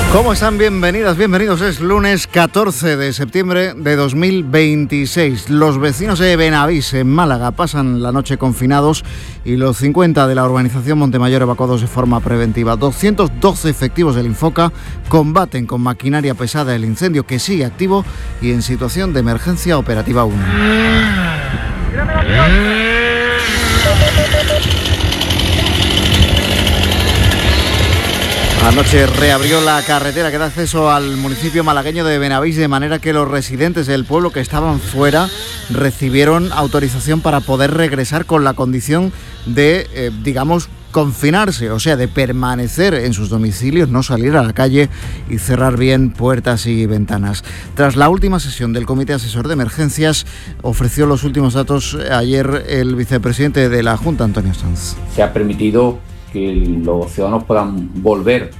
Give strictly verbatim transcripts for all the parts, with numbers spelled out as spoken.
¿Cómo están? Bienvenidas, bienvenidos. Es lunes catorce de septiembre de dos mil veintiséis. Los vecinos de Benavís, en Málaga, pasan la noche confinados y los cincuenta de la urbanización Montemayor evacuados de forma preventiva. doscientos doce efectivos del Infoca combaten con maquinaria pesada el incendio, que sigue activo y en situación de emergencia operativa uno. Anoche reabrió la carretera que da acceso al municipio malagueño de Benavís, de manera que los residentes del pueblo que estaban fuera recibieron autorización para poder regresar con la condición de, eh, digamos, confinarse, o sea, de permanecer en sus domicilios, no salir a la calle y cerrar bien puertas y ventanas. Tras la última sesión del Comité Asesor de Emergencias, ofreció los últimos datos ayer el vicepresidente de la Junta, Antonio Sanz. Se ha permitido que los ciudadanos puedan volver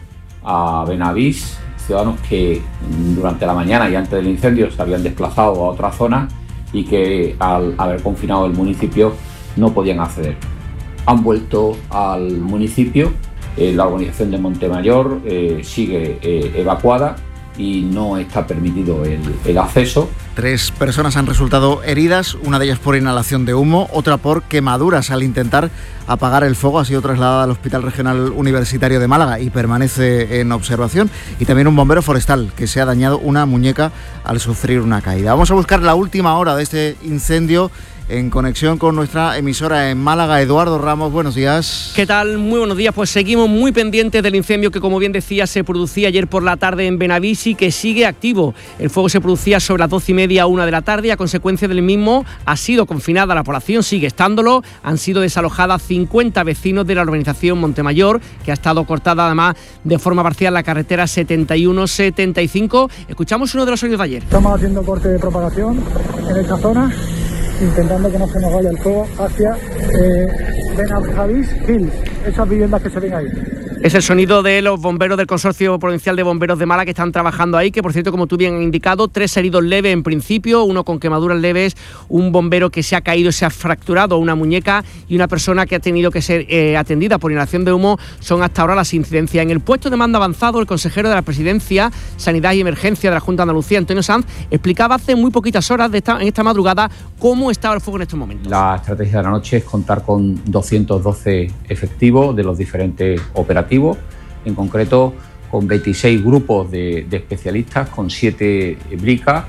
a Benavís, ciudadanos que durante la mañana y antes del incendio se habían desplazado a otra zona y que al haber confinado el municipio no podían acceder. Han vuelto al municipio, eh, la urbanización de Montemayor eh, sigue eh, evacuada y no está permitido el, el acceso. Tres personas han resultado heridas, una de ellas por inhalación de humo, otra por quemaduras al intentar apagar el fuego. Ha sido trasladada al Hospital Regional Universitario de Málaga y permanece en observación. Y también un bombero forestal que se ha dañado una muñeca al sufrir una caída. Vamos a buscar la última hora de este incendio en conexión con nuestra emisora en Málaga. Eduardo Ramos, buenos días. ¿Qué tal? Muy buenos días. Pues seguimos muy pendientes del incendio que, como bien decía, se producía ayer por la tarde en Benavís y que sigue activo. El fuego se producía sobre las doce y media a una de la tarde y a consecuencia del mismo ha sido confinada la población, sigue estándolo. Han sido desalojadas cincuenta vecinos de la urbanización Montemayor, que ha estado cortada además de forma parcial la carretera setenta y uno setenta y cinco. Escuchamos uno de los sonidos de ayer. Estamos haciendo corte de propagación en esta zona, intentando que no se nos vaya el fuego hacia eh, Benavís Hills, esas viviendas que se ven ahí. Es el sonido de los bomberos del Consorcio Provincial de Bomberos de Málaga que están trabajando ahí, que por cierto, como tú bien has indicado, tres heridos leves en principio, uno con quemaduras leves, un bombero que se ha caído y se ha fracturado una muñeca y una persona que ha tenido que ser eh, atendida por inhalación de humo. Son hasta ahora las incidencias. En el puesto de mando avanzado, el consejero de la Presidencia, Sanidad y Emergencia de la Junta de Andalucía, Antonio Sanz, explicaba hace muy poquitas horas de esta, en esta madrugada cómo estaba el fuego en estos momentos. La estrategia de la noche es contar con doscientos doce efectivos de los diferentes operativos, en concreto con veintiséis grupos de, de especialistas, con siete bricas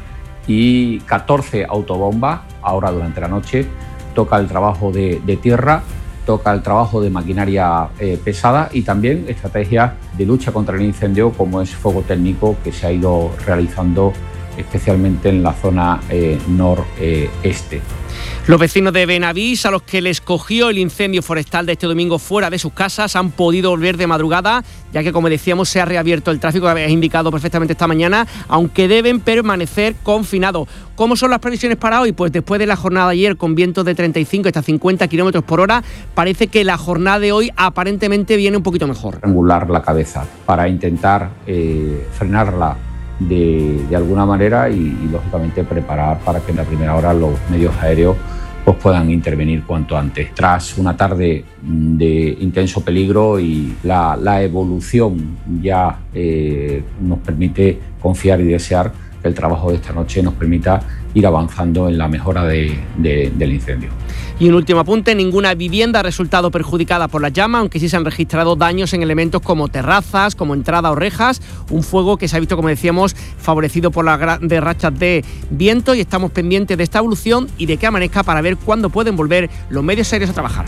y catorce autobombas. Ahora durante la noche toca el trabajo de, de tierra, toca el trabajo de maquinaria eh, pesada y también estrategias de lucha contra el incendio, como es fuego técnico, que se ha ido realizando especialmente en la zona eh, noreste. Los vecinos de Benavís, a los que les cogió el incendio forestal de este domingo fuera de sus casas, han podido volver de madrugada, ya que, como decíamos, se ha reabierto el tráfico, que habéis indicado perfectamente esta mañana, aunque deben permanecer confinados. ¿Cómo son las previsiones para hoy? Pues después de la jornada de ayer, con vientos de treinta y cinco hasta cincuenta kilómetros por hora, parece que la jornada de hoy aparentemente viene un poquito mejor. Angular la cabeza para intentar eh, frenarla de, de alguna manera y, y, lógicamente, preparar para que en la primera hora los medios aéreos pues puedan intervenir cuanto antes. Tras una tarde de intenso peligro y la, la evolución ya eh, nos permite confiar y desear que el trabajo de esta noche nos permita ir avanzando en la mejora de, de, del incendio. Y un último apunte: ninguna vivienda ha resultado perjudicada por las llamas, aunque sí se han registrado daños en elementos como terrazas, como entradas o rejas. Un fuego que se ha visto, como decíamos, favorecido por las grandes rachas de viento, y estamos pendientes de esta evolución y de que amanezca para ver cuándo pueden volver los medios aéreos a trabajar.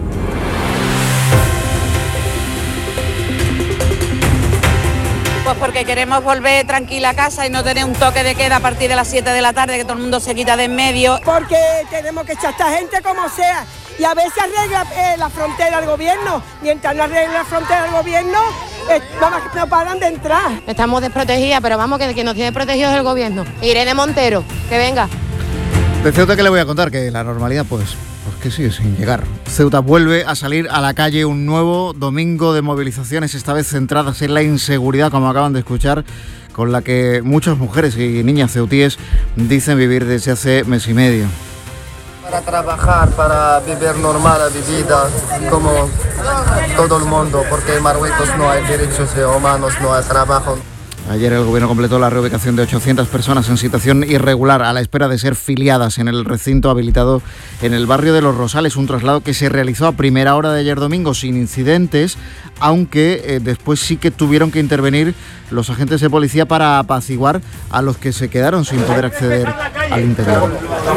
Pues porque queremos volver tranquila a casa y no tener un toque de queda a partir de las siete de la tarde, que todo el mundo se quita de en medio. Porque tenemos que echar a esta gente como sea y a ver si arregla eh, la frontera del gobierno. Mientras no arregla la frontera del gobierno, eh, vamos, no paran de entrar. Estamos desprotegidas, pero vamos, que, que nos tiene protegidos el gobierno. Irene Montero, que venga. De Ceuta, que le voy a contar que la normalidad, pues... Pues que sigue sin llegar. Ceuta vuelve a salir a la calle, un nuevo domingo de movilizaciones, esta vez centradas en la inseguridad, como acaban de escuchar, con la que muchas mujeres y niñas ceutíes dicen vivir desde hace mes y medio. Para trabajar, para vivir normal la vida, como todo el mundo, porque en Marruecos no hay derechos humanos, no hay trabajo. Ayer el Gobierno completó la reubicación de ochocientas personas en situación irregular a la espera de ser filiadas en el recinto habilitado en el barrio de Los Rosales, un traslado que se realizó a primera hora de ayer domingo sin incidentes, aunque eh, después sí que tuvieron que intervenir los agentes de policía para apaciguar a los que se quedaron sin poder acceder al interior.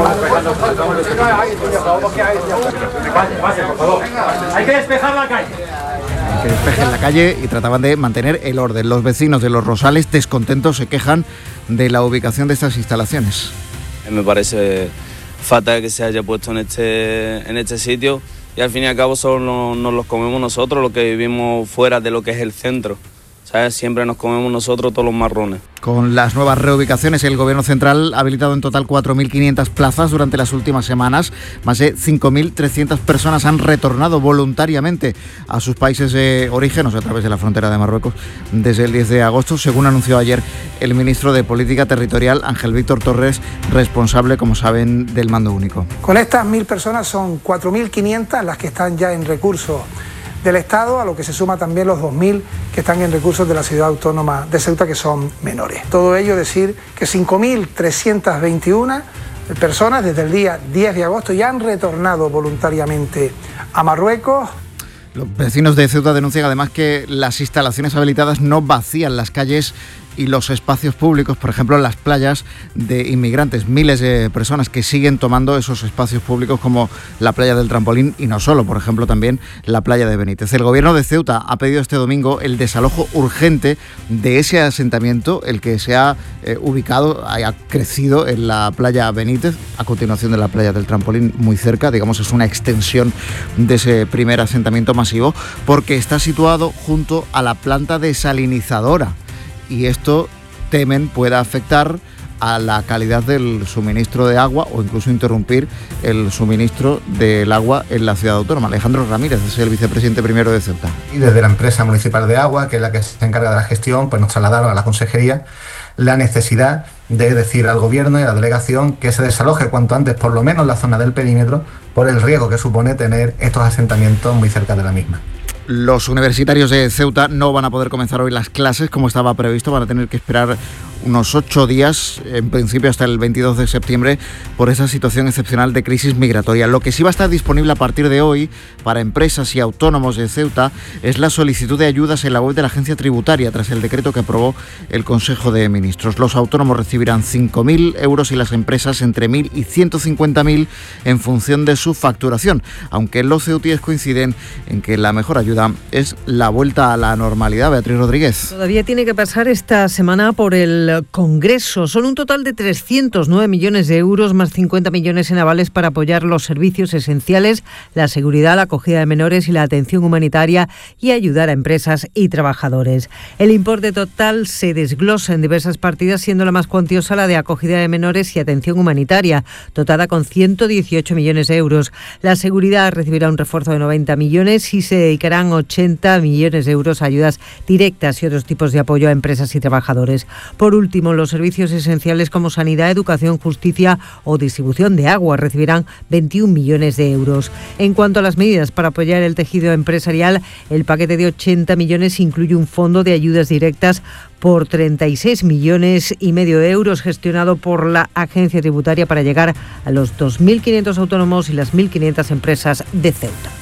Hay que despejar la calle. Que despejen la calle y trataban de mantener el orden. Los vecinos de Los Rosales, descontentos, se quejan de la ubicación de estas instalaciones. Me parece fatal que se haya puesto en este, en este sitio y al fin y al cabo solo nos, nos los comemos nosotros, los que vivimos fuera de lo que es el centro. ¿Sabes? Siempre nos comemos nosotros todos los marrones. Con las nuevas reubicaciones, el Gobierno central ha habilitado en total cuatro mil quinientas plazas durante las últimas semanas. Más de cinco mil trescientas personas han retornado voluntariamente a sus países de origen, o sea, a través de la frontera de Marruecos, desde el diez de agosto, según anunció ayer el ministro de Política Territorial, Ángel Víctor Torres, responsable, como saben, del mando único. Con estas mil personas son cuatro mil quinientas las que están ya en recurso del Estado, a lo que se suma también los dos mil que están en recursos de la ciudad autónoma de Ceuta, que son menores. Todo ello decir que cinco mil trescientas veintiuna personas desde el día diez de agosto ya han retornado voluntariamente a Marruecos. Los vecinos de Ceuta denuncian además que las instalaciones habilitadas no vacían las calles y los espacios públicos, por ejemplo, las playas de inmigrantes. Miles de personas que siguen tomando esos espacios públicos como la playa del Trampolín y no solo, por ejemplo, también la playa de Benítez. El Gobierno de Ceuta ha pedido este domingo el desalojo urgente de ese asentamiento, el que se ha eh, ubicado, ha crecido en la playa Benítez, a continuación de la playa del Trampolín, muy cerca, digamos, es una extensión de ese primer asentamiento masivo, porque está situado junto a la planta desalinizadora. Y esto, temen, pueda afectar a la calidad del suministro de agua o incluso interrumpir el suministro del agua en la ciudad autónoma. Alejandro Ramírez es el vicepresidente primero de Ceuta. Y desde la empresa municipal de agua, que es la que se encarga de la gestión, pues nos trasladaron a la consejería la necesidad de decir al gobierno y a la delegación que se desaloje cuanto antes, por lo menos la zona del perímetro, por el riesgo que supone tener estos asentamientos muy cerca de la misma. Los universitarios de Ceuta no van a poder comenzar hoy las clases como estaba previsto, van a tener que esperar unos ocho días, en principio hasta el veintidós de septiembre, por esa situación excepcional de crisis migratoria. Lo que sí va a estar disponible a partir de hoy para empresas y autónomos de Ceuta es la solicitud de ayudas en la web de la agencia tributaria, tras el decreto que aprobó el Consejo de Ministros. Los autónomos recibirán cinco mil euros y las empresas entre mil y ciento cincuenta mil en función de su facturación, aunque los ceutíes coinciden en que la mejor ayuda es la vuelta a la normalidad. Beatriz Rodríguez. Todavía tiene que pasar esta semana por el Congreso. Son un total de trescientos nueve millones de euros más cincuenta millones en avales para apoyar los servicios esenciales, la seguridad, la acogida de menores y la atención humanitaria y ayudar a empresas y trabajadores. El importe total se desglosa en diversas partidas, siendo la más cuantiosa la de acogida de menores y atención humanitaria, dotada con ciento dieciocho millones de euros. La seguridad recibirá un refuerzo de noventa millones y se dedicarán ochenta millones de euros a ayudas directas y otros tipos de apoyo a empresas y trabajadores. Por último, los servicios esenciales como sanidad, educación, justicia o distribución de agua recibirán veintiún millones de euros. En cuanto a las medidas para apoyar el tejido empresarial, el paquete de ochenta millones incluye un fondo de ayudas directas por treinta y seis millones y medio de euros gestionado por la agencia tributaria para llegar a los dos mil quinientos autónomos y las mil quinientas empresas de Ceuta.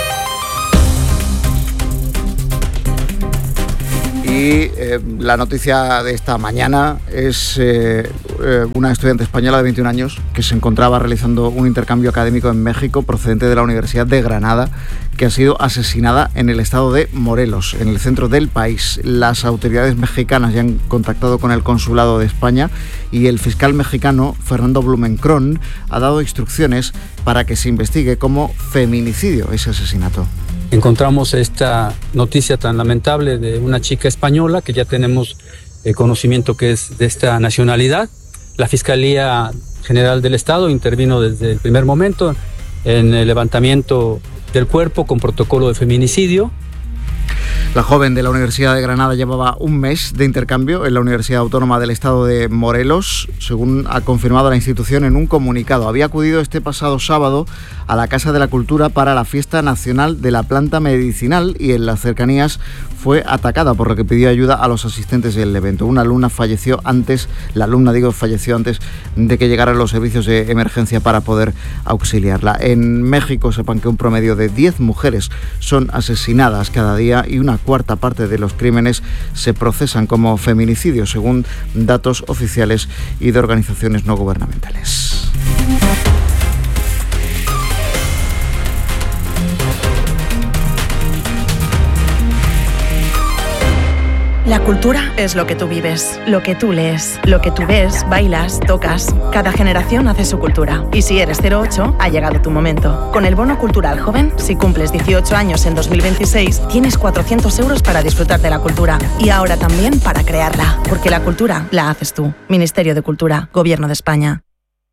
Y eh, la noticia de esta mañana es eh, eh, una estudiante española de veintiún años que se encontraba realizando un intercambio académico en México procedente de la Universidad de Granada, que ha sido asesinada en el estado de Morelos, en el centro del país. Las autoridades mexicanas ya han contactado con el consulado de España y el fiscal mexicano Fernando Blumenkron ha dado instrucciones para que se investigue como feminicidio ese asesinato. Encontramos esta noticia tan lamentable de una chica española que ya tenemos eh, conocimiento que es de esta nacionalidad. La Fiscalía General del Estado intervino desde el primer momento en el levantamiento del cuerpo con protocolo de feminicidio. La joven de la Universidad de Granada llevaba un mes de intercambio en la Universidad Autónoma del Estado de Morelos, según ha confirmado la institución en un comunicado. Había acudido este pasado sábado a la Casa de la Cultura para la Fiesta Nacional de la Planta Medicinal y en las cercanías fue atacada, por lo que pidió ayuda a los asistentes del evento. Una alumna falleció antes, la alumna digo falleció antes de que llegaran los servicios de emergencia para poder auxiliarla. En México sepan que un promedio de diez mujeres son asesinadas cada día y una cuarta parte de los crímenes se procesan como feminicidios, según datos oficiales y de organizaciones no gubernamentales. La cultura es lo que tú vives, lo que tú lees, lo que tú ves, bailas, tocas. Cada generación hace su cultura. Y si eres cero ocho, ha llegado tu momento. Con el Bono Cultural Joven, si cumples dieciocho años en dos mil veintiséis, tienes cuatrocientos euros para disfrutar de la cultura. Y ahora también para crearla. Porque la cultura la haces tú. Ministerio de Cultura, Gobierno de España.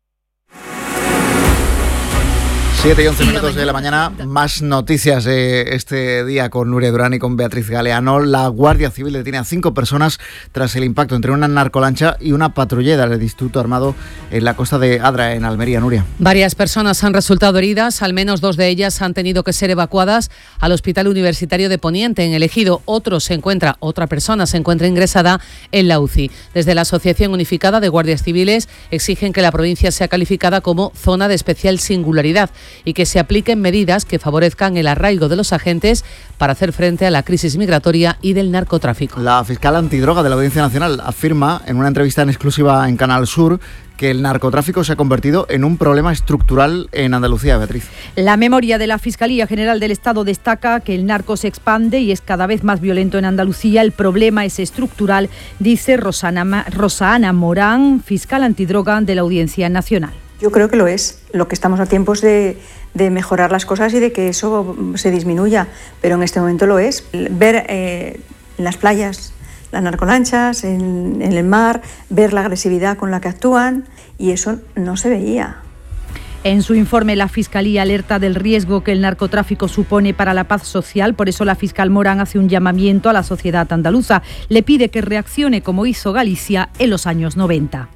siete y once minutos de la mañana, más noticias de este día con Nuria Durán y con Beatriz Galeano. La Guardia Civil detiene a cinco personas tras el impacto entre una narcolancha y una patrullera del Instituto Armado en la costa de Adra, en Almería. Nuria. Varias personas han resultado heridas, al menos dos de ellas han tenido que ser evacuadas al Hospital Universitario de Poniente, en el Ejido. Otro se encuentra, otra persona se encuentra ingresada en la U C I. Desde la Asociación Unificada de Guardias Civiles exigen que la provincia sea calificada como zona de especial singularidad y que se apliquen medidas que favorezcan el arraigo de los agentes para hacer frente a la crisis migratoria y del narcotráfico. La fiscal antidroga de la Audiencia Nacional afirma en una entrevista en exclusiva en Canal Sur que el narcotráfico se ha convertido en un problema estructural en Andalucía, Beatriz. La memoria de la Fiscalía General del Estado destaca que el narco se expande y es cada vez más violento en Andalucía. El problema es estructural, dice Rosana, Rosa Ana Morán, fiscal antidroga de la Audiencia Nacional. Yo creo que lo es. Lo que estamos a tiempos de, de mejorar las cosas y de que eso se disminuya, pero en este momento lo es. Ver eh, en las playas las narcolanchas, en, en el mar, ver la agresividad con la que actúan, y eso no se veía. En su informe, la Fiscalía alerta del riesgo que el narcotráfico supone para la paz social. Por eso la fiscal Morán hace un llamamiento a la sociedad andaluza. Le pide que reaccione como hizo Galicia en los años noventa.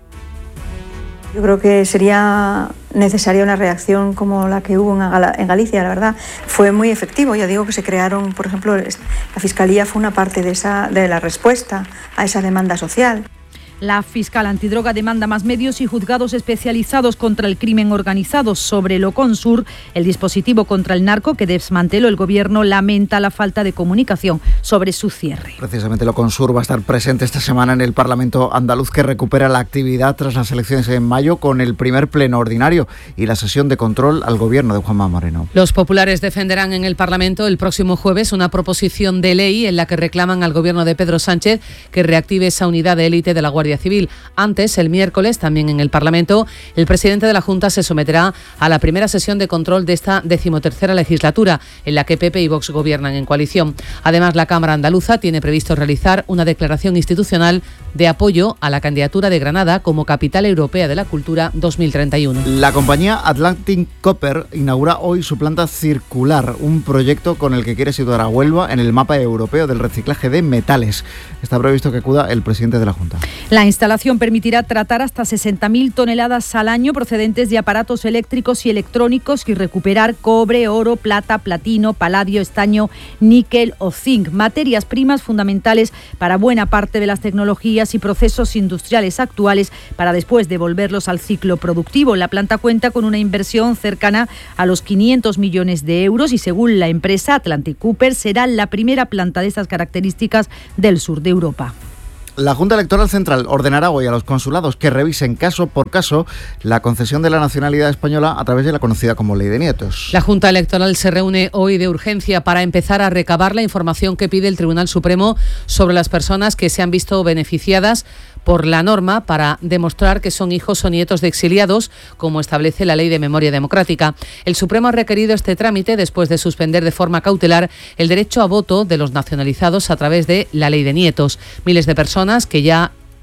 Yo creo que sería necesaria una reacción como la que hubo en Galicia, la verdad. Fue muy efectivo, ya digo que se crearon, por ejemplo, la Fiscalía fue una parte de, esa, de la respuesta a esa demanda social. La fiscal antidroga demanda más medios y juzgados especializados contra el crimen organizado. Sobre el Oconsur, el dispositivo contra el narco que desmanteló el Gobierno, lamenta la falta de comunicación sobre su cierre. Precisamente el Oconsur va a estar presente esta semana en el Parlamento andaluz, que recupera la actividad tras las elecciones en mayo con el primer pleno ordinario y la sesión de control al Gobierno de Juanma Moreno. Los populares defenderán en el Parlamento el próximo jueves una proposición de ley en la que reclaman al Gobierno de Pedro Sánchez que reactive esa unidad de élite de la Guardia Civil. Antes, el miércoles, también en el Parlamento, el presidente de la Junta se someterá a la primera sesión de control de esta decimotercera legislatura, en la que P P y Vox gobiernan en coalición. Además, la Cámara andaluza tiene previsto realizar una declaración institucional de apoyo a la candidatura de Granada como Capital Europea de la Cultura dos mil treinta y uno. La compañía Atlantic Copper inaugura hoy su planta circular, un proyecto con el que quiere situar a Huelva en el mapa europeo del reciclaje de metales. Está previsto que acuda el presidente de la Junta. La instalación permitirá tratar hasta sesenta mil toneladas al año procedentes de aparatos eléctricos y electrónicos y recuperar cobre, oro, plata, platino, paladio, estaño, níquel o zinc, materias primas fundamentales para buena parte de las tecnologías y procesos industriales actuales, para después devolverlos al ciclo productivo. La planta cuenta con una inversión cercana a los quinientos millones de euros y, según la empresa Atlantic Copper, será la primera planta de estas características del sur de Europa. La Junta Electoral Central ordenará hoy a los consulados que revisen caso por caso la concesión de la nacionalidad española a través de la conocida como Ley de Nietos. La Junta Electoral se reúne hoy de urgencia para empezar a recabar la información que pide el Tribunal Supremo sobre las personas que se han visto beneficiadas por la norma para demostrar que son hijos o nietos de exiliados, como establece la Ley de Memoria Democrática. El Supremo ha requerido este trámite después de suspender de forma cautelar el derecho a voto de los nacionalizados a través de la Ley de Nietos. Miles de personas que ya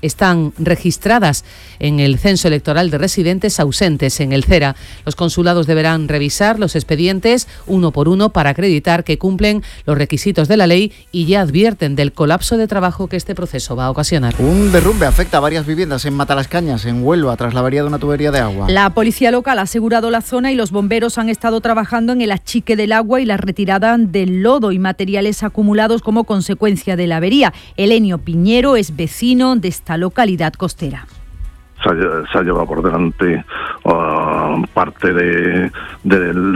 están registradas en el Censo Electoral de Residentes Ausentes, en el CERA. Los consulados deberán revisar los expedientes uno por uno para acreditar que cumplen los requisitos de la ley y ya advierten del colapso de trabajo que este proceso va a ocasionar. Un derrumbe afecta a varias viviendas en Matalascañas, en Huelva, tras la avería de una tubería de agua. La policía local ha asegurado la zona y los bomberos han estado trabajando en el achique del agua y la retirada del lodo y materiales acumulados como consecuencia de la avería. Elenio Piñero es vecino de esta localidad costera. Se ha, se ha llevado por delante uh, parte de, de,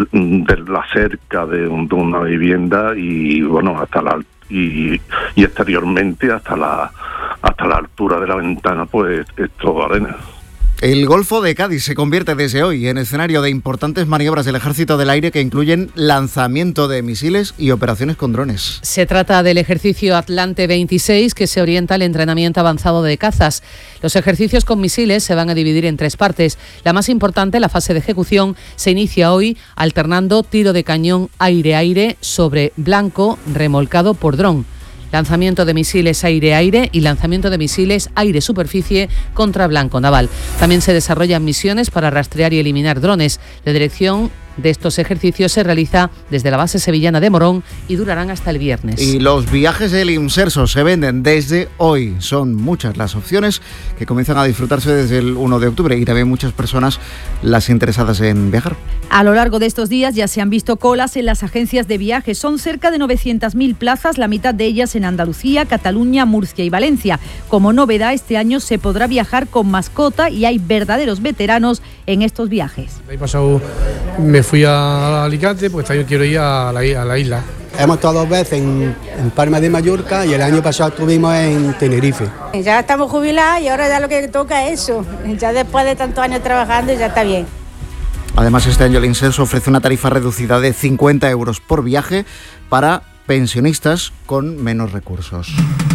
de la cerca de, un, de una vivienda y bueno hasta la y, y exteriormente hasta la hasta la altura de la ventana pues es todo arena. El Golfo de Cádiz se convierte desde hoy en escenario de importantes maniobras del Ejército del Aire que incluyen lanzamiento de misiles y operaciones con drones. Se trata del ejercicio Atlante veintiséis, que se orienta al entrenamiento avanzado de cazas. Los ejercicios con misiles se van a dividir en tres partes. La más importante, la fase de ejecución, se inicia hoy alternando tiro de cañón aire-aire sobre blanco remolcado por dron. Lanzamiento de misiles aire-aire y lanzamiento de misiles aire-superficie contra blanco naval. También se desarrollan misiones para rastrear y eliminar drones. La dirección de estos ejercicios se realiza desde la base sevillana de Morón y durarán hasta el viernes. Y los viajes del Imserso se venden desde hoy. Son muchas las opciones que comienzan a disfrutarse desde el uno de octubre y también muchas personas las interesadas en viajar. A lo largo de estos días ya se han visto colas en las agencias de viajes. Son cerca de novecientas mil plazas, la mitad de ellas en Andalucía, Cataluña, Murcia y Valencia. Como novedad, este año se podrá viajar con mascota y hay verdaderos veteranos en estos viajes. El año pasado me fui a Alicante, pues este año quiero ir a la, a la isla. Hemos estado dos veces en, en Palma de Mallorca y el año pasado estuvimos en Tenerife. Ya estamos jubilados y ahora ya lo que toca es eso. Ya después de tantos años trabajando ya está bien. Además, este año el Inserso ofrece una tarifa reducida de cincuenta euros por viaje para pensionistas con menos recursos.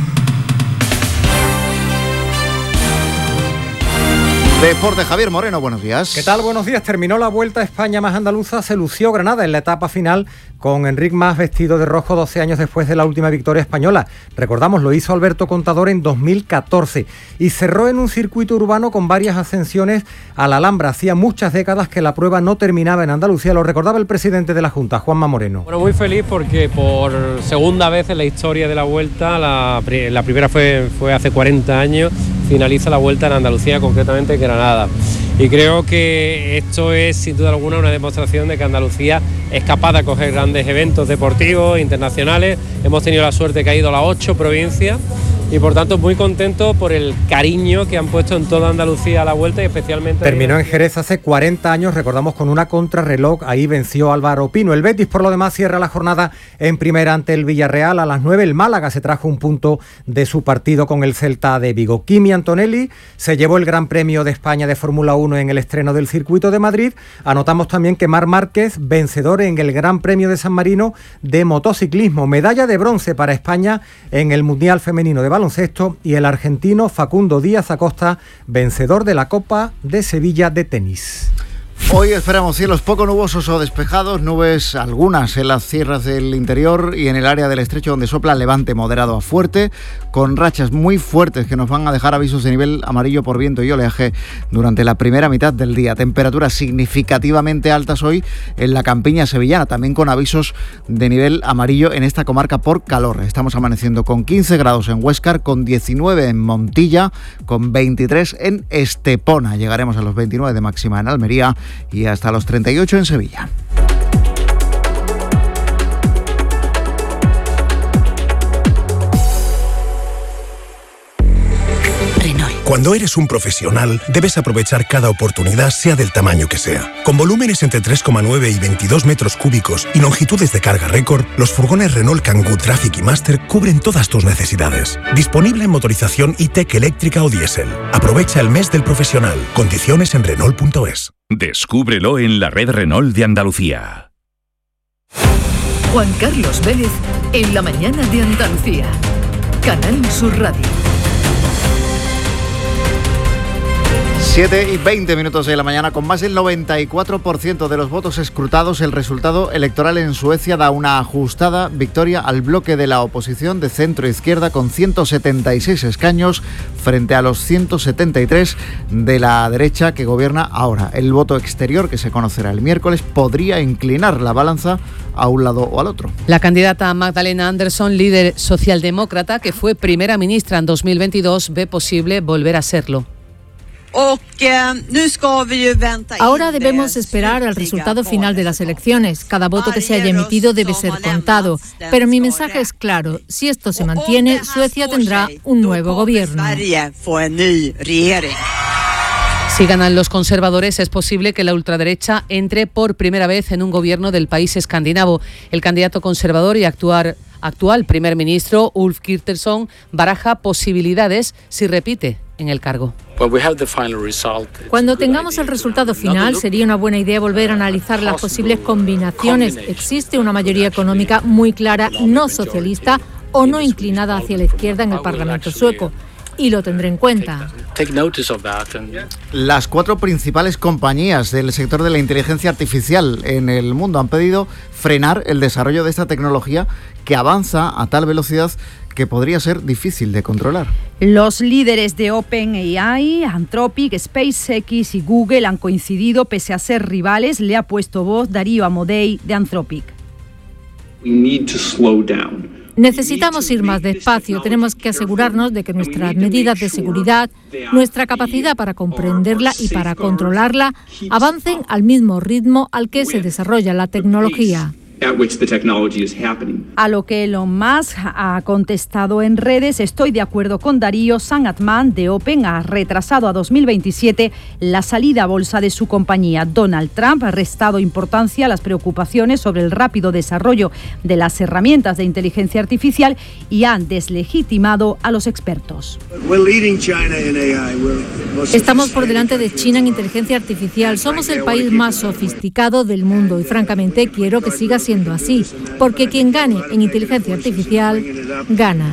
Deporte, Javier Moreno, buenos días. ¿Qué tal? Buenos días. Terminó la Vuelta a España más andaluza, se lució Granada en la etapa final con Enric Mas vestido de rojo doce años después de la última victoria española. Recordamos, lo hizo Alberto Contador en dos mil catorce y cerró en un circuito urbano con varias ascensiones a la Alhambra. Hacía muchas décadas que la prueba no terminaba en Andalucía, lo recordaba el presidente de la Junta, Juanma Moreno. Bueno, muy feliz porque por segunda vez en la historia de la Vuelta, la, la primera fue, fue hace cuarenta años, finaliza la Vuelta en Andalucía, concretamente en Granada. Y creo que esto es sin duda alguna una demostración de que Andalucía es capaz de acoger grandes eventos deportivos internacionales. Hemos tenido la suerte que ha ido a las ocho provincias y por tanto muy contento por el cariño que han puesto en toda Andalucía a la Vuelta y especialmente... Terminó en Jerez hace cuarenta años, recordamos, con una contrarreloj, ahí venció Álvaro Pino. El Betis por lo demás cierra la jornada en primera ante el Villarreal. A las nueve el Málaga se trajo un punto de su partido con el Celta de Vigo. Kimi Antonelli se llevó el Gran Premio de España de Fórmula uno en el estreno del Circuito de Madrid. Anotamos también que Marc Márquez, vencedor en el Gran Premio de San Marino de motociclismo. Medalla de bronce para España en el Mundial Femenino de baloncesto y el argentino Facundo Díaz Acosta, vencedor de la Copa de Sevilla de tenis. Hoy esperamos cielos poco nubosos o despejados, nubes algunas en las sierras del interior y en el área del estrecho donde sopla levante moderado a fuerte, con rachas muy fuertes que nos van a dejar avisos de nivel amarillo por viento y oleaje durante la primera mitad del día. Temperaturas significativamente altas hoy en la campiña sevillana, también con avisos de nivel amarillo en esta comarca por calor. Estamos amaneciendo con quince grados en Huéscar, con diecinueve en Montilla, con veintitrés en Estepona. Llegaremos a los veintinueve de máxima en Almería y hasta los treinta y ocho en Sevilla. Cuando eres un profesional, debes aprovechar cada oportunidad, sea del tamaño que sea. Con volúmenes entre tres coma nueve y veintidós metros cúbicos y longitudes de carga récord, los furgones Renault Kangoo Traffic y Master cubren todas tus necesidades. Disponible en motorización E-Tech eléctrica o diésel. Aprovecha el mes del profesional. Condiciones en Renault punto es. Descúbrelo en la red Renault de Andalucía. Juan Carlos Vélez en la mañana de Andalucía. Canal Sur Radio. siete y veinte minutos de la mañana. Con más del noventa y cuatro por ciento de los votos escrutados, el resultado electoral en Suecia da una ajustada victoria al bloque de la oposición de centro-izquierda con ciento setenta y seis escaños frente a los ciento setenta y tres de la derecha que gobierna ahora. El voto exterior, que se conocerá el miércoles, podría inclinar la balanza a un lado o al otro. La candidata Magdalena Andersson, líder socialdemócrata que fue primera ministra en dos mil veintidós, ve posible volver a serlo. Ahora debemos esperar al resultado final de las elecciones. Cada voto que se haya emitido debe ser contado. Pero mi mensaje es claro. Si esto se mantiene, Suecia tendrá un nuevo gobierno. Si ganan los conservadores, es posible que la ultraderecha entre por primera vez en un gobierno del país escandinavo. El candidato conservador y actual, actual primer ministro, Ulf Kristersson, baraja posibilidades si repite en el cargo. Cuando tengamos el resultado final, sería una buena idea volver a analizar las posibles combinaciones. Existe una mayoría económica muy clara, no socialista o no inclinada hacia la izquierda en el Parlamento sueco. Y lo tendré en cuenta. Las cuatro principales compañías del sector de la inteligencia artificial en el mundo han pedido frenar el desarrollo de esta tecnología que avanza a tal velocidad que podría ser difícil de controlar. Los líderes de OpenAI, Anthropic, SpaceX y Google han coincidido pese a ser rivales. Le ha puesto voz Darío Amodei de Anthropic. We need to slow down. Necesitamos ir más despacio, tenemos que asegurarnos de que nuestras medidas de seguridad, nuestra capacidad para comprenderla y para controlarla, avancen al mismo ritmo al que se desarrolla la tecnología. A lo que Elon Musk ha contestado en redes: estoy de acuerdo con Darío. Sam Altman de Open ha retrasado a dos mil veintisiete la salida a bolsa de su compañía. Donald Trump ha restado importancia a las preocupaciones sobre el rápido desarrollo de las herramientas de inteligencia artificial y han deslegitimado a los expertos. Estamos por delante de China en inteligencia artificial. Somos el país más sofisticado del mundo y francamente quiero que siga siendo siendo así, porque quien gane en inteligencia artificial, gana.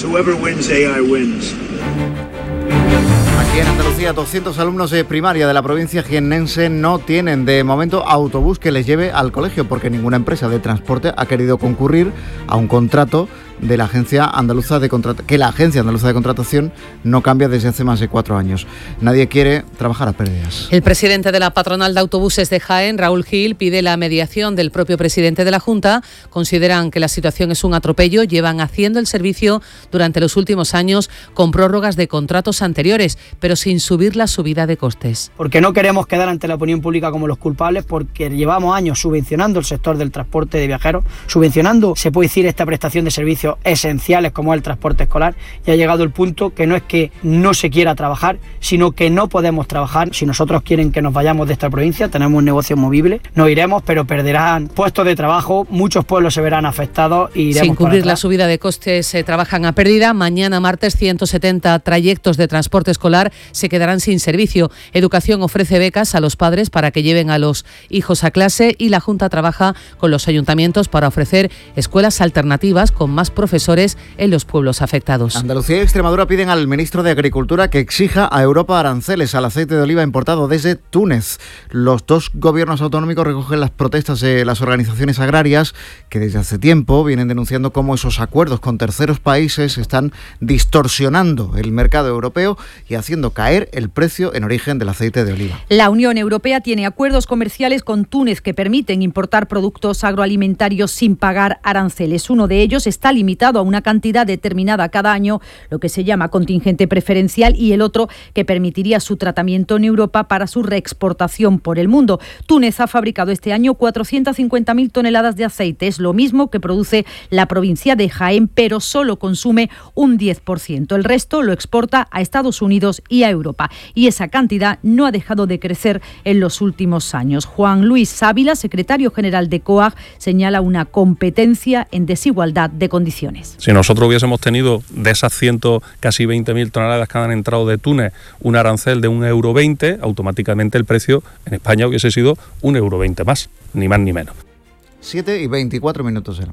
Aquí en Andalucía, doscientos alumnos de primaria de la provincia jiennense no tienen de momento autobús que les lleve al colegio porque ninguna empresa de transporte ha querido concurrir a un contrato de la agencia andaluza de contratación, que la agencia andaluza de contratación no cambia desde hace más de cuatro años. Nadie quiere trabajar a pérdidas. El presidente de la patronal de autobuses de Jaén, Raúl Gil, pide la mediación del propio presidente de la Junta. Consideran que la situación es un atropello. Llevan haciendo el servicio durante los últimos años con prórrogas de contratos anteriores, pero sin subir la subida de costes. Porque no queremos quedar ante la opinión pública como los culpables, porque llevamos años subvencionando el sector del transporte de viajeros, subvencionando, se puede decir, esta prestación de servicios esenciales como el transporte escolar, y ha llegado el punto que no es que no se quiera trabajar, sino que no podemos trabajar. Si nosotros quieren que nos vayamos de esta provincia, tenemos un negocio movible, nos iremos, pero perderán puestos de trabajo, muchos pueblos se verán afectados y iremos. Sin cubrir la subida de costes, se trabajan a pérdida. Mañana martes, ciento setenta trayectos de transporte escolar se quedarán sin servicio. Educación ofrece becas a los padres para que lleven a los hijos a clase y la Junta trabaja con los ayuntamientos para ofrecer escuelas alternativas con más profesores en los pueblos afectados. Andalucía y Extremadura piden al ministro de Agricultura que exija a Europa aranceles al aceite de oliva importado desde Túnez. Los dos gobiernos autonómicos recogen las protestas de las organizaciones agrarias que desde hace tiempo vienen denunciando cómo esos acuerdos con terceros países están distorsionando el mercado europeo y haciendo caer el precio en origen del aceite de oliva. La Unión Europea tiene acuerdos comerciales con Túnez que permiten importar productos agroalimentarios sin pagar aranceles. Uno de ellos está limitado a una cantidad determinada cada año, lo que se llama contingente preferencial, y el otro que permitiría su tratamiento en Europa para su reexportación por el mundo. Túnez ha fabricado este año cuatrocientas cincuenta mil toneladas de aceite, es lo mismo que produce la provincia de Jaén, pero solo consume un diez por ciento. El resto lo exporta a Estados Unidos y a Europa, y esa cantidad no ha dejado de crecer en los últimos años. Juan Luis Ávila, secretario general de COAG, señala una competencia en desigualdad de condiciones. Si nosotros hubiésemos tenido de esas ciento, casi veinte mil toneladas que han entrado de Túnez, un arancel de un euro veinte, automáticamente el precio en España hubiese sido un euro veinte más, ni más ni menos. siete y veinticuatro minutos de la mañana.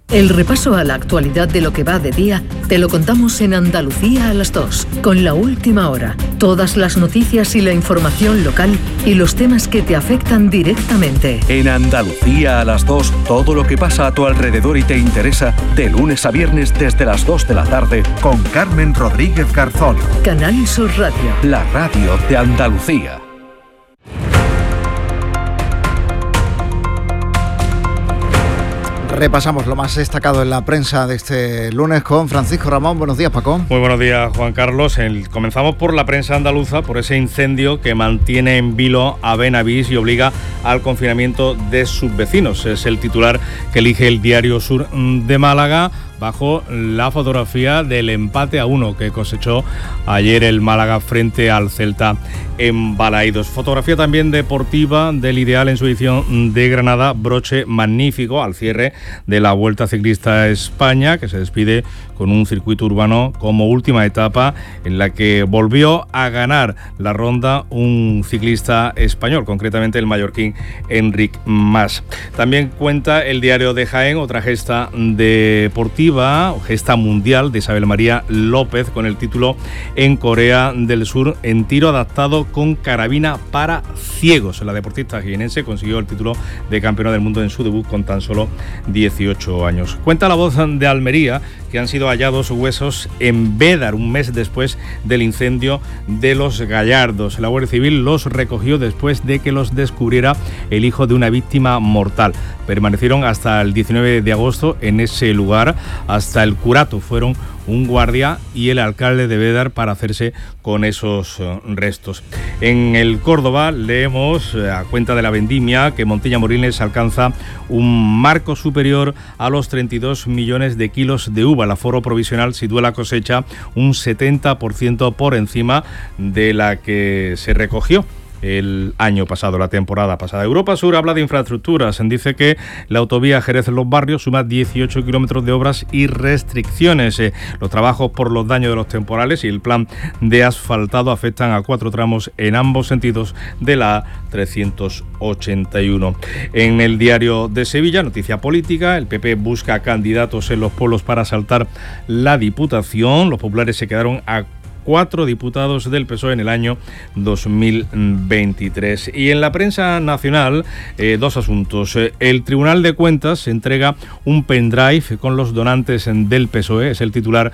El repaso a la actualidad de lo que va de día te lo contamos en Andalucía a las dos, con La Última Hora. Todas las noticias y la información local y los temas que te afectan directamente. En Andalucía a las dos, todo lo que pasa a tu alrededor y te interesa, de lunes a viernes desde las dos de la tarde, con Carmen Rodríguez Garzón. Canal Sur Radio. La radio de Andalucía. Repasamos lo más destacado en la prensa de este lunes con Francisco Ramón. Buenos días, Paco. Muy buenos días, Juan Carlos. El, comenzamos por la prensa andaluza, por ese incendio que mantiene en vilo a Benavís y obliga al confinamiento de sus vecinos. Es el titular que elige el Diario Sur de Málaga, bajo la fotografía del empate a uno que cosechó ayer el Málaga frente al Celta en Balaídos. Fotografía también deportiva del Ideal en su edición de Granada, broche magnífico al cierre de la Vuelta Ciclista a España, que se despide con un circuito urbano como última etapa en la que volvió a ganar la ronda un ciclista español, concretamente el mallorquín Enric Mas. También cuenta el Diario de Jaén otra gesta deportiva, gesta mundial de Isabel María López, con el título En Corea del Sur, en tiro adaptado con carabina para ciegos. La deportista jienense consiguió el título de campeona del mundo en su debut con tan solo dieciocho años. Cuenta La Voz de Almería que han sido hallados huesos en Bédar un mes después del incendio de Los Gallardos. La Guardia Civil los recogió después de que los descubriera el hijo de una víctima mortal. Permanecieron hasta el diecinueve de agosto en ese lugar. Hasta el curato fueron un guardia y el alcalde de Bédar para hacerse con esos restos. En el Córdoba leemos, a cuenta de la vendimia, que Montilla Moriles alcanza un marco superior a los treinta y dos millones de kilos de uva. El aforo provisional sitúa la cosecha un setenta por ciento por encima de la que se recogió el año pasado, la temporada pasada. Europa Sur habla de infraestructuras. Dice que la autovía Jerez-Los Barrios suma dieciocho kilómetros de obras y restricciones. Eh, los trabajos por los daños de los temporales y el plan de asfaltado afectan a cuatro tramos en ambos sentidos de la A trescientos ochenta y uno. En el Diario de Sevilla, noticia política, el P P busca candidatos en los pueblos para asaltar la Diputación. Los populares se quedaron a cuatro diputados del P S O E en el año dos mil veintitrés. Y en la prensa nacional, eh, dos asuntos. El Tribunal de Cuentas entrega un pendrive con los donantes del P S O E. Es el titular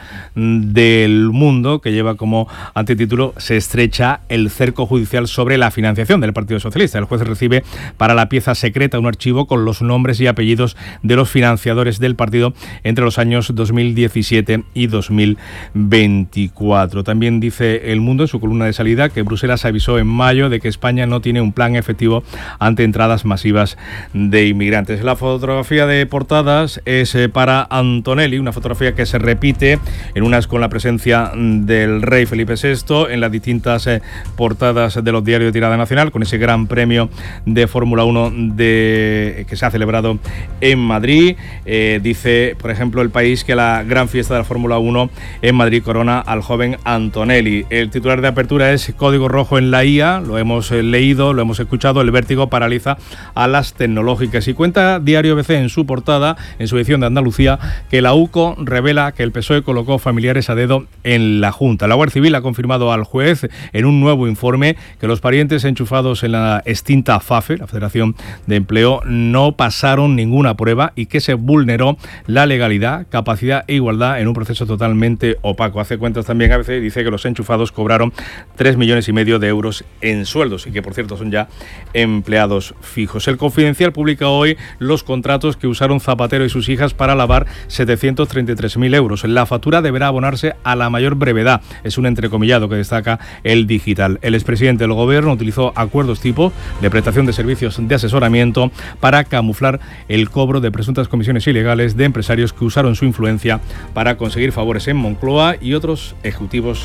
del Mundo, que lleva como antetítulo: se estrecha el cerco judicial sobre la financiación del Partido Socialista. El juez recibe para la pieza secreta un archivo con los nombres y apellidos de los financiadores del partido entre los años dos mil diecisiete y dos mil veinticuatro. También También dice El Mundo en su columna de salida que Bruselas avisó en mayo de que España no tiene un plan efectivo ante entradas masivas de inmigrantes. La fotografía de portadas es para Antonelli, una fotografía que se repite en unas con la presencia del rey Felipe sexto, en las distintas portadas de los diarios de tirada nacional, con ese gran premio de Fórmula uno de, que se ha celebrado en Madrid. Eh, dice, por ejemplo, El País que la gran fiesta de la Fórmula uno en Madrid corona al joven Antonelli. El titular de apertura es Código rojo en la I A, lo hemos leído, lo hemos escuchado. El vértigo paraliza a las tecnológicas. Y cuenta Diario B C en su portada, en su edición de Andalucía, que la U C O revela que el P S O E colocó familiares a dedo en la Junta. La Guardia Civil ha confirmado al juez en un nuevo informe que los parientes enchufados en la extinta FAFE, la Federación de Empleo, no pasaron ninguna prueba y que se vulneró la legalidad, capacidad e igualdad en un proceso totalmente opaco. Hace cuentas también A B C y dice que los enchufados cobraron tres millones y medio de euros en sueldos y que, por cierto, son ya empleados fijos. El Confidencial publica hoy los contratos que usaron Zapatero y sus hijas para lavar setecientos treinta y tres mil euros. La factura deberá abonarse a la mayor brevedad. Es un entrecomillado que destaca El Digital. El expresidente del Gobierno utilizó acuerdos tipo de prestación de servicios de asesoramiento para camuflar el cobro de presuntas comisiones ilegales de empresarios que usaron su influencia para conseguir favores en Moncloa y otros ejecutivos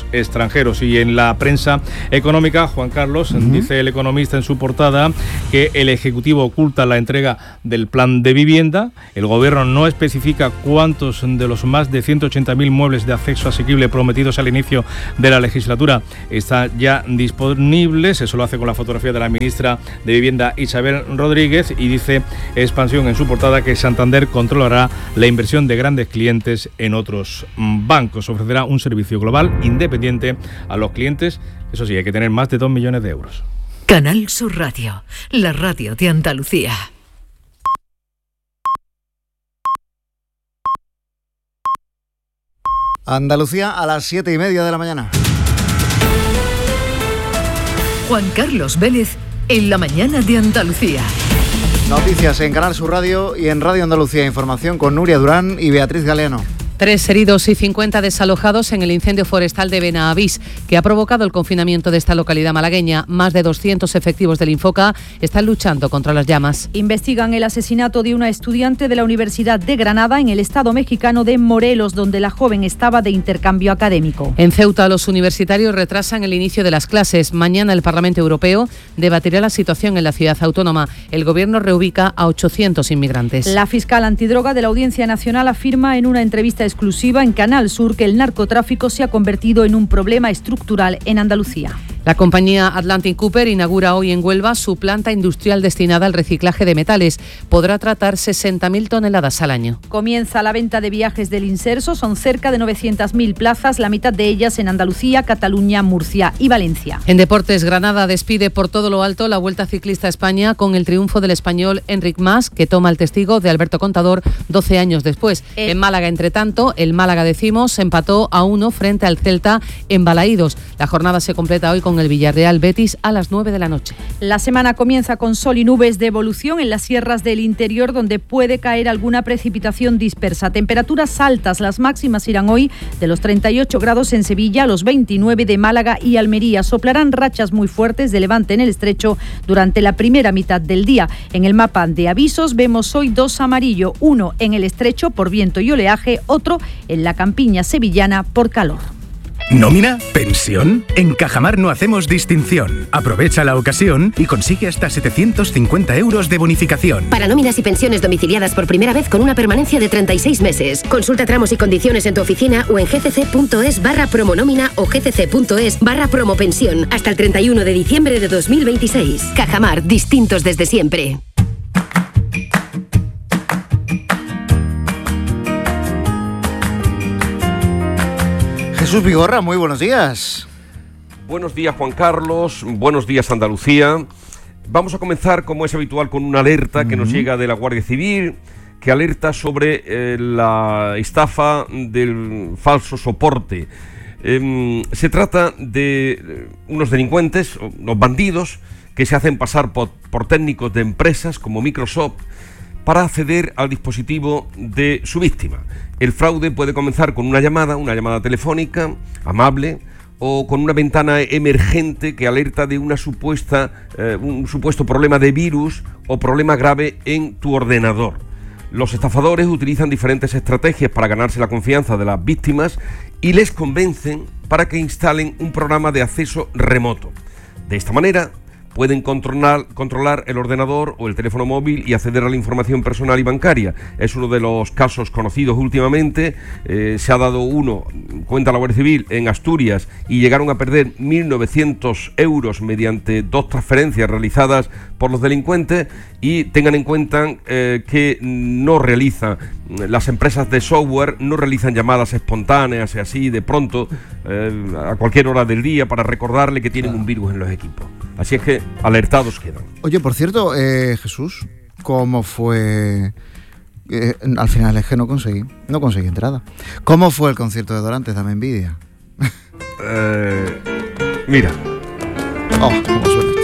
los extranjeros. Y en la prensa económica, Juan Carlos, uh-huh. dice el Economista en su portada que el Ejecutivo oculta la entrega del plan de vivienda. El Gobierno no especifica cuántos de los más de ciento ochenta mil muebles de acceso asequible prometidos al inicio de la legislatura están ya disponibles. Eso lo hace con la fotografía de la ministra de Vivienda, Isabel Rodríguez, y dice Expansión en su portada que Santander controlará la inversión de grandes clientes en otros bancos. Ofrecerá un servicio global independiente a los clientes. Eso sí, hay que tener más de dos millones de euros. Canal Sur Radio, la radio de Andalucía. Andalucía a las siete y media de la mañana. Juan Carlos Vélez en la mañana de Andalucía. Noticias en Canal Sur Radio y en Radio Andalucía. Información con Nuria Durán y Beatriz Galeano. Tres heridos y cincuenta desalojados en el incendio forestal de Benavís, que ha provocado el confinamiento de esta localidad malagueña. Más de doscientos efectivos del Infoca están luchando contra las llamas. Investigan el asesinato de una estudiante de la Universidad de Granada en el estado mexicano de Morelos, donde la joven estaba de intercambio académico. En Ceuta, los universitarios retrasan el inicio de las clases. Mañana el Parlamento Europeo debatirá la situación en la ciudad autónoma. El Gobierno reubica a ochocientos inmigrantes. La fiscal antidroga de la Audiencia Nacional afirma en una entrevista exclusiva en Canal Sur que el narcotráfico se ha convertido en un problema estructural en Andalucía. La compañía Atlantic Cooper inaugura hoy en Huelva su planta industrial destinada al reciclaje de metales. Podrá tratar sesenta mil toneladas al año. Comienza la venta de viajes del Inserso. Son cerca de novecientas mil plazas, la mitad de ellas en Andalucía, Cataluña, Murcia y Valencia. En deportes, Granada despide por todo lo alto la Vuelta Ciclista a España con el triunfo del español Enric Mas, que toma el testigo de Alberto Contador doce años después. Eh. En Málaga, entre tanto, el Málaga decimos empató a uno frente al Celta en Balaídos. La jornada se completa hoy con el Villarreal Betis a las nueve de la noche. La semana comienza con sol y nubes de evolución en las sierras del interior, donde puede caer alguna precipitación dispersa. Temperaturas altas, las máximas irán hoy de los treinta y ocho grados en Sevilla a los veintinueve de Málaga y Almería. Soplarán rachas muy fuertes de levante en el estrecho durante la primera mitad del día. En el mapa de avisos vemos hoy dos amarillo, uno en el estrecho por viento y oleaje, otro en la campiña sevillana por calor. ¿Nómina? ¿Pensión? En Cajamar no hacemos distinción. Aprovecha la ocasión y consigue hasta setecientos cincuenta euros de bonificación. Para nóminas y pensiones domiciliadas por primera vez con una permanencia de treinta y seis meses. Consulta tramos y condiciones en tu oficina o en gcc.es barra promonómina o gcc.es barra promopensión hasta el treinta y uno de diciembre de dos mil veintiséis. Cajamar, distintos desde siempre. Jesús Vigorra, muy buenos días. Buenos días, Juan Carlos. Buenos días, Andalucía. Vamos a comenzar, como es habitual, con una alerta que uh-huh. nos llega de la Guardia Civil, que alerta sobre eh, la estafa del falso soporte. Eh, se trata de unos delincuentes, unos bandidos, que se hacen pasar por, por técnicos de empresas como Microsoft para acceder al dispositivo de su víctima. El fraude puede comenzar con una llamada, una llamada telefónica, amable, o con una ventana emergente que alerta de una supuesta, eh, un supuesto problema de virus o problema grave en tu ordenador. Los estafadores utilizan diferentes estrategias para ganarse la confianza de las víctimas y les convencen para que instalen un programa de acceso remoto. De esta manera, pueden controlar, controlar el ordenador o el teléfono móvil y acceder a la información personal y bancaria. Es uno de los casos conocidos últimamente. Eh, se ha dado uno, cuenta la Guardia Civil, en Asturias, y llegaron a perder mil novecientos euros mediante dos transferencias realizadas por los delincuentes. Y tengan en cuenta eh, que no realizan, las empresas de software no realizan llamadas espontáneas y así de pronto, eh, a cualquier hora del día, para recordarle que tienen un virus en los equipos. Así es que alertados quedan. Oye, por cierto, eh, Jesús, ¿cómo fue? Eh, al final es que no conseguí, no conseguí entrada. ¿Cómo fue el concierto de Dorantes? Dame envidia. Eh, mira. Oh, cómo suena.